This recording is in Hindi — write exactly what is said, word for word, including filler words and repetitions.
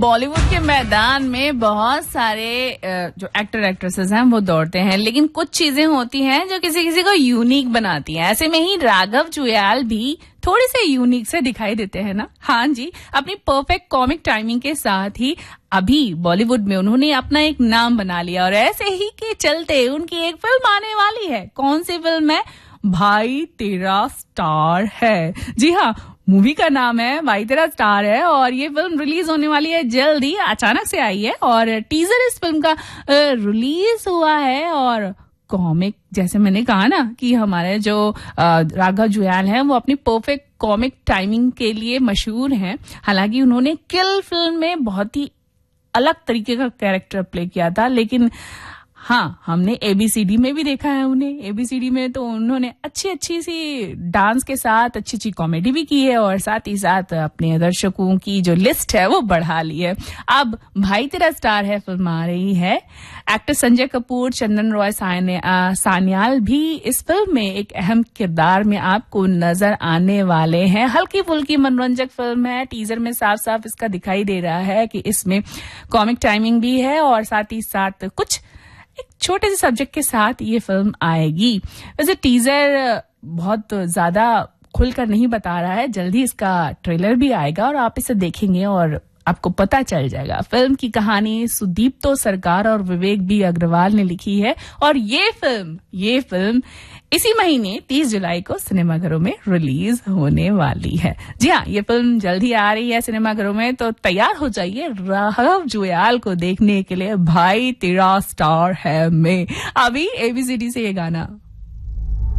बॉलीवुड के मैदान में बहुत सारे जो एक्टर एक्ट्रेसेस हैं वो दौड़ते हैं, लेकिन कुछ चीजें होती हैं जो किसी किसी को यूनिक बनाती हैं। ऐसे में ही राघव जुयाल भी थोड़े से यूनिक से दिखाई देते हैं ना। हाँ जी, अपनी परफेक्ट कॉमिक टाइमिंग के साथ ही अभी बॉलीवुड में उन्होंने अपना एक नाम बना लिया और ऐसे ही के चलते उनकी एक फिल्म आने वाली है। कौन सी फिल्म है? भाई तेरा स्टार है। जी हाँ, मूवी का नाम है भाई तेरा स्टार है और ये फिल्म रिलीज होने वाली है जल्द ही। अचानक से आई है और टीजर इस फिल्म का रिलीज हुआ है। और कॉमिक, जैसे मैंने कहा ना कि हमारे जो राघव जुयाल हैं वो अपनी परफेक्ट कॉमिक टाइमिंग के लिए मशहूर हैं। हालांकि उन्होंने किल फिल्म में बहुत ही अलग तरीके का कैरेक्टर प्ले किया था, लेकिन हाँ, हमने एबीसीडी में भी देखा है उन्हें। एबीसीडी में तो उन्होंने अच्छी अच्छी सी डांस के साथ अच्छी अच्छी कॉमेडी भी की है और साथ ही साथ अपने दर्शकों की जो लिस्ट है वो बढ़ा ली है। अब भाई तेरा स्टार है फिल्म आ रही है। एक्टर संजय कपूर, चंदन रॉय सान्याल भी इस फिल्म में एक अहम किरदार में आपको नजर आने वाले हैं। हल्की फुल्की मनोरंजक फिल्म है। टीजर में साफ साफ इसका दिखाई दे रहा है कि इसमें कॉमिक टाइमिंग भी है और साथ ही साथ कुछ एक छोटे से सब्जेक्ट के साथ ये फिल्म आएगी। वैसे टीजर बहुत ज्यादा खुलकर नहीं बता रहा है, जल्दी इसका ट्रेलर भी आएगा और आप इसे देखेंगे और आपको पता चल जाएगा। फिल्म की कहानी सुदीप्तो सरकार और विवेक बी अग्रवाल ने लिखी है और ये फिल्म ये फिल्म इसी महीने तीस जुलाई को सिनेमाघरों में रिलीज होने वाली है। जी हाँ, ये फिल्म जल्दी आ रही है सिनेमाघरों में, तो तैयार हो जाइए राघव जुयाल को देखने के लिए भाई तेरा स्टार है में। अभी एबीसीडी से ये गाना।